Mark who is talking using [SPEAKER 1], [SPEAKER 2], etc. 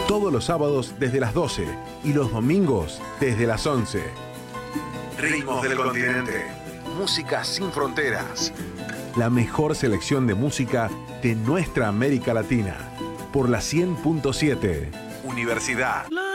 [SPEAKER 1] Todos los sábados desde las 12 y los domingos desde las 11. Ritmos del Continente. Música sin fronteras. La mejor selección de música de nuestra América Latina. Por la 100.7. Universidad.